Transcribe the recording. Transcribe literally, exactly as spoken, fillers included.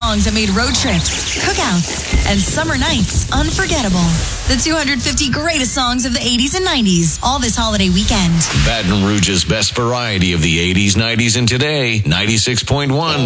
Songs that made road trips, cookouts, and summer nights unforgettable. The two hundred fifty greatest songs of the eighties and nineties, all this holiday weekend. Baton Rouge's best variety of the eighties, nineties, and today, ninety-six point one